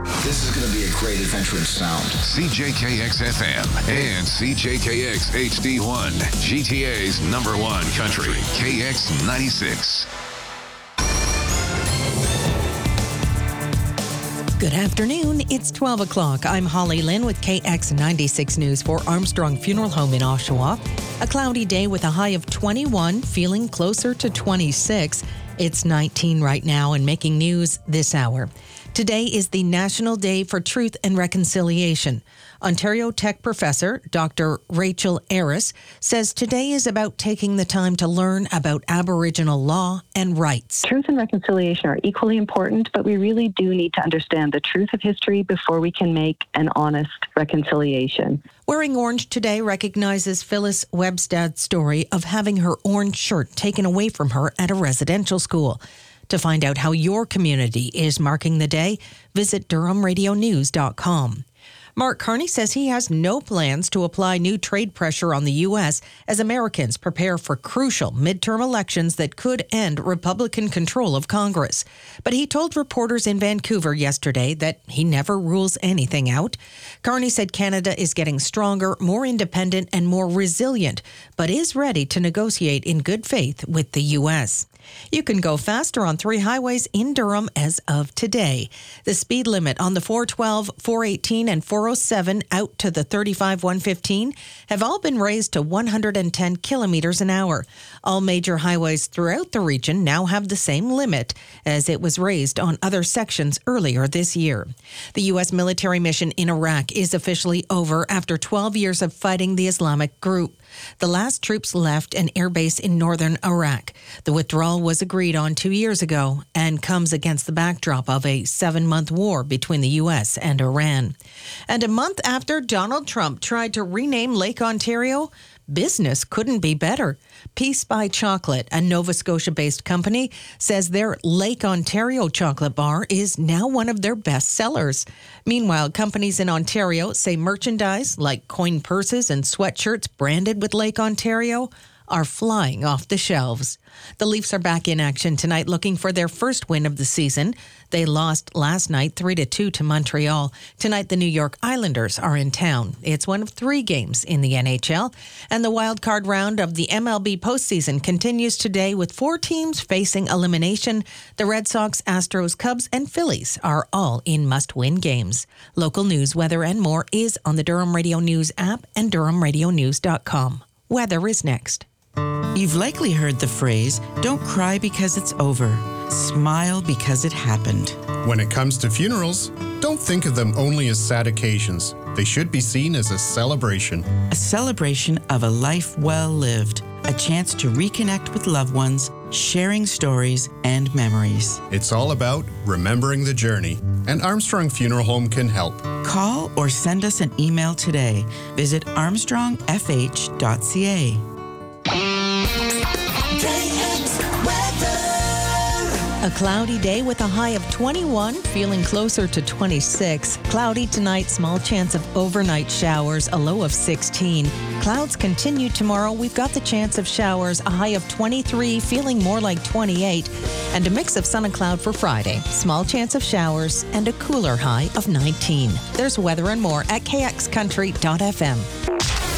This is going to be a great adventure in sound. CJKX-FM and CJKX HD1, GTA's #1 country, KX96. Good afternoon. It's 12 o'clock. I'm Holly Lynn with KX96 News for Armstrong Funeral Home in Oshawa. A cloudy day with a high of 21, feeling closer to 26. It's 19 right now and making news this hour. Today is the National Day for Truth and Reconciliation. Ontario Tech professor Dr. Rachel Aris says today is about taking the time to learn about Aboriginal law and rights. Truth and reconciliation are equally important, but we really do need to understand the truth of history before we can make an honest reconciliation. Wearing orange today recognizes Phyllis Webstad's story of having her orange shirt taken away from her at a residential school. To find out how your community is marking the day, visit DurhamRadioNews.com. Mark Carney says he has no plans to apply new trade pressure on the U.S. as Americans prepare for crucial midterm elections that could end Republican control of Congress. But he told reporters in Vancouver yesterday that he never rules anything out. Carney said Canada is getting stronger, more independent, and more resilient, but is ready to negotiate in good faith with the U.S. You can go faster on 3 highways in Durham as of today. The speed limit on the 412, 418, and 407 out to the 35 115 have all been raised to 110 kilometers an hour. All major highways throughout the region now have the same limit as it was raised on other sections earlier this year. The U.S. military mission in Iraq is officially over after 12 years of fighting the Islamic group. The last troops left an airbase in northern Iraq. The withdrawal was agreed on 2 years ago and comes against the backdrop of a 7-month war between the U.S. and Iran. And a month after Donald Trump tried to rename Lake Ontario, business couldn't be better. Peace by Chocolate, a Nova Scotia-based company, says their Lake Ontario chocolate bar is now one of their best sellers. Meanwhile, companies in Ontario say merchandise like coin purses and sweatshirts branded with Lake Ontario are flying off the shelves. The Leafs are back in action tonight looking for their first win of the season. They lost last night 3-2 to Montreal. Tonight, the New York Islanders are in town. It's one of 3 games in the NHL. And the wild card round of the MLB postseason continues today with 4 teams facing elimination. The Red Sox, Astros, Cubs, and Phillies are all in must-win games. Local news, weather, and more is on the Durham Radio News app and DurhamRadioNews.com. Weather is next. You've likely heard the phrase, don't cry because it's over. Smile because it happened. When it comes to funerals, don't think of them only as sad occasions. They should be seen as a celebration. A celebration of a life well lived. A chance to reconnect with loved ones, sharing stories and memories. It's all about remembering the journey, and Armstrong Funeral Home can help. Call or send us an email today. Visit armstrongfh.ca. A cloudy day with a high of 21, feeling closer to 26. Cloudy tonight, small chance of overnight showers, a low of 16. Clouds continue tomorrow. We've got the chance of showers, a high of 23, feeling more like 28. And a mix of sun and cloud for Friday. Small chance of showers and a cooler high of 19. There's weather and more at kxcountry.fm.